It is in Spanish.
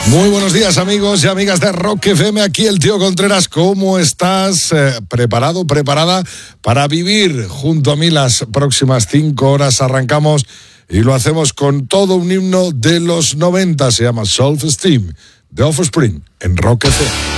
Muy buenos días, amigos y amigas de Rock FM. Aquí el tío Contreras. ¿Cómo estás? ¿Preparado, preparada para vivir junto a mí las próximas 5 horas? Arrancamos y lo hacemos con todo un himno de los 90. Se llama Self Esteem, de Offspring, en Rock FM.